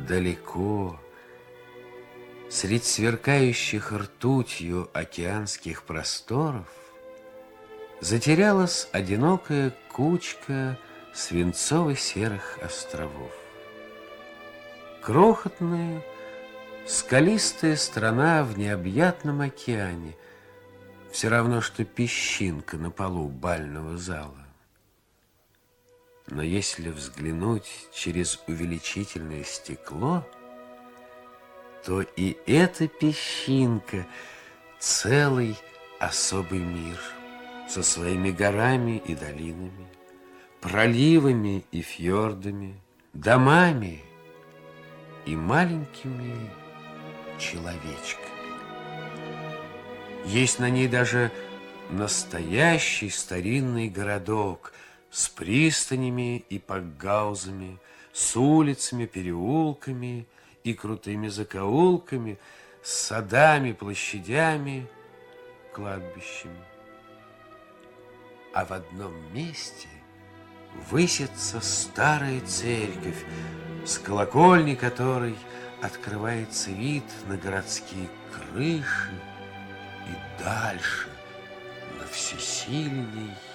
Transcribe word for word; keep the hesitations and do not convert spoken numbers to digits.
далеко, средь сверкающих ртутью океанских просторов, затерялась одинокая кучка свинцово-серых островов. Крохотная, скалистая страна в необъятном океане, все равно, что песчинка на полу бального зала. Но если взглянуть через увеличительное стекло, то и эта песчинка целый особый мир со своими горами и долинами, проливами и фьордами, домами и маленькими человечками. Есть на ней даже настоящий старинный городок с пристанями и пакгаузами, с улицами, переулками и крутыми закоулками, с садами, площадями, кладбищами. А в одном месте высится старая церковь, с колокольни которой открывается вид на городские крыши и дальше на всесильный